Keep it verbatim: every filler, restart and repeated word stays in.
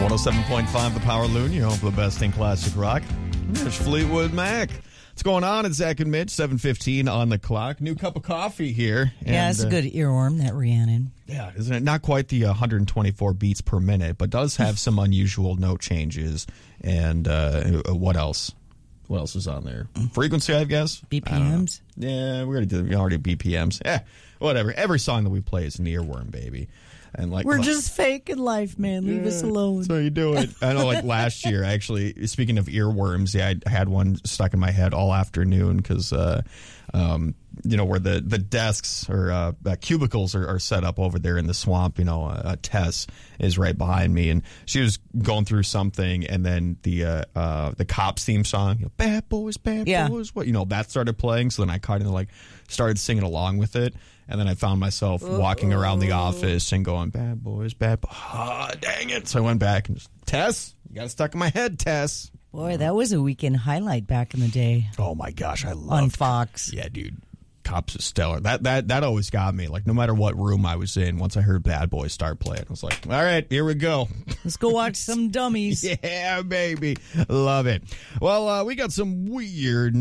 one oh seven point five The Power Loon, your home for the best in classic rock. There's Fleetwood Mac. What's going on? It's Zach and Mitch, seven fifteen on the clock. New cup of coffee here. Yeah, and, it's a uh, good earworm, that Rhiannon. Yeah, isn't it? Not quite the uh, one hundred twenty-four beats per minute, but does have some unusual note changes. And uh, what else? What else is on there? Frequency, I guess? B P Ms? Yeah, we already did. We already B P Ms. Yeah, whatever. Every song that we play is an earworm, baby. And like We're just faking life, man. Leave yeah, us alone. That's how you do it. I know, like last year, actually, speaking of earworms, yeah, I had one stuck in my head all afternoon because, uh, um, you know, where the, the desks or uh, uh, cubicles are, are set up over there in the swamp, you know, uh, Tess is right behind me. And she was going through something, and then the uh, uh, the Cops theme song, you know, Bad Boys, Bad Yeah. Boys, what, you know, that started playing. So then I kind of like started singing along with it. And then I found myself walking around the office and going, bad boys, bad boys. Ah, dang it. So I went back and just, Tess, you got it stuck in my head, Tess. Boy, that was a weekend highlight back in the day. Oh, my gosh. I love On Fox. Yeah, dude. Cops is stellar. That that that always got me. Like, no matter what room I was in, once I heard Bad Boys start playing, I was like, all right, here we go. Let's go watch some dummies. Yeah, baby. Love it. Well, uh, we got some weird